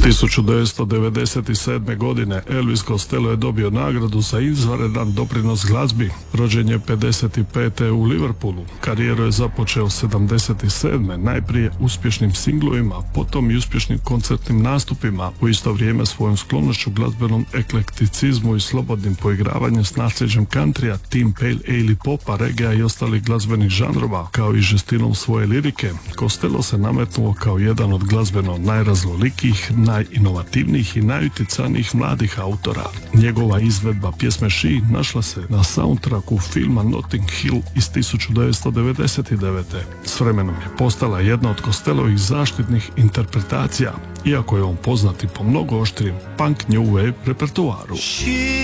1997. godine Elvis Costello je dobio nagradu za izvanredan doprinos glazbi. Rođen je 55. u Liverpoolu. Karijeru je započeo 77. najprije uspješnim singlovima, potom i uspješnim koncertnim nastupima. U isto vrijeme svojom sklonošću glazbenom eklekticizmu i slobodnim poigravanjem s nasljeđem countrya, Tim Pale Ale popa, reggae i ostalih glazbenih žanrova, kao i žestinom svoje lirike, Costello se nametnuo kao jedan od glazbeno najraznolikijih, najinovativnijih i najutjecajnijih mladih autora. Njegova izvedba pjesme She našla se na soundtracku filma Notting Hill iz 1999. S vremenom je postala jedna od Costellovih zaštitnih interpretacija, iako je on poznat i po mnogo oštrim punk new wave repertoaru.